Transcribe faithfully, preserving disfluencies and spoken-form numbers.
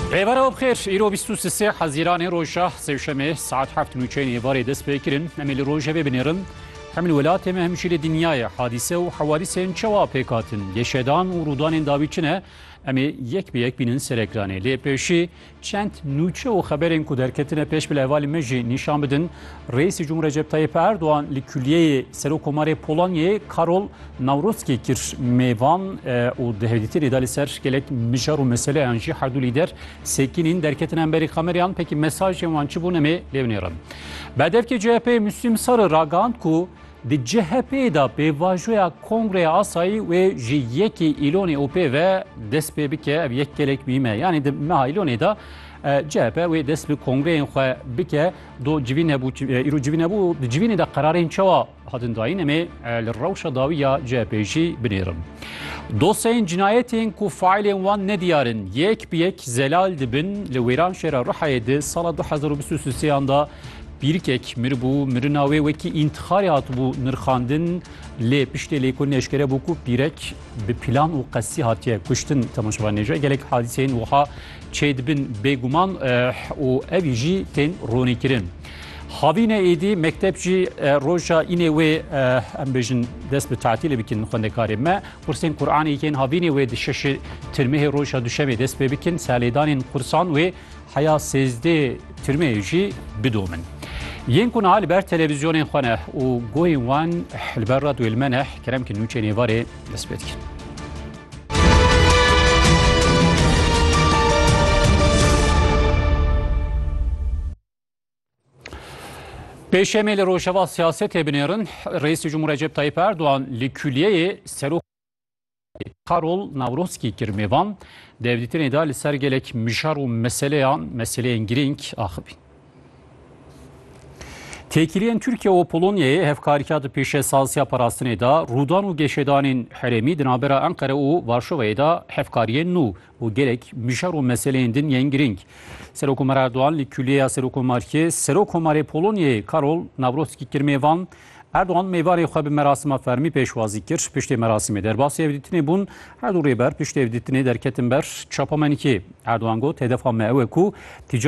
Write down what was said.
Rêvera bixêr, îro bîst û sê Hezîranê roja sêşemê saet heft û nûçeyên êvarê dest pê kirin. Em ê li rojevê binêrin. Hem li welatê me hem jî li dinyayê hadîse û hewadîsên çawa pêkhatin. Geşedan û rûdanên dawî çi ne? Em ê yek bi yek bînin ser ekranê. Lê pêşî çend nûçe û xeberên ku derketine pêş bi hevalî me jî nîşan bidin. Reîsî Cumhur Recep Tayyip Erdoğan li Kulliyeyê Serokkomarê Polonyayê Karol Nawrocki kir mêvan û dihevdîtirê da li ser gelek mijar û meseleyan jî her du lîder sêkînîn derketin emberî xemeriyan. Pekî mesajên wan çi bûn em ê lê binêrin. Berdevkê C H P Müslüm Sarı ragihand ku di C H P da pêvajoya Kongreya Asayî wê ji yekê îlonê û pê ve dest pê bike ev yek gelek bîme. Yani di meha îlonê da C H P wê dest bi kongreyên xwe bike do civîn hebû îro civîn hebû di civînê de qerarên çawa hatin dayîn em ê li rewşa dawî ya C H P jî binêrin. Dosyayên cinayetên ku failên wan nediyarin yek bi yek zelal dibin li wêran şêra Rihayê di sala du hezar û bîst û sêyan da Pirkek mirbû mirina wê wekî întixarê hatibû nirxandin lê piştê lêkolînê eşkere bû ku pîrek bi plan û qesdî hatiye kuştin temaşevan nêje gelek hadîseyên wiha çêdibin bêguman û evî jî tên ronîkirin. Havînê êdî mektep jî roja înê wê em bêjin dest bi tatilê bikin xwendekarê me. Kursên Qur'anê yên havînê wê di şeşê tirmehê roja duşemê dest pê bikin. Salêdanên kursan wê heya sêzdê tirmeyê jî bidomin. Yên ku niha li ber televizyonên xwe ne û gohên wan li ber radyoyê li me ne keremkî nûçeyên êvarê dest pê dikin. Pêşemê li rojeva siyasetê binêrin. Reîsî Cumhur Recep Tayyip Erdoğan li Kulliyeyê Serokkomarê Karol Nawrocki kir mêvan. Devletînê da li ser gelek mijar û meseleyan meseleyên girîng axivîn. Têkiliyên Türkiye û Polonyayê hevkarîka di pêşe saziya parastinê da rûdan û geşedanên herêmî di navbera Ankara û Varşovayê da hevkariyên nû û gelek mijar û meseleyên din yên girîng. Serokkomer Erdoğan li Kulliyeya Serokkomarê Serokkomarê Polonyayê Karol Nawrocki kir mêvan. Erdoğan mêvarê xwe bi merasima fermî pêşwazî kir. Piştê merasimê derbasî evdîtinê bûn. Her du rêber piştê evdîtinê derketin ber çapamenîkê. Erdoğan got hedefa me ew e ku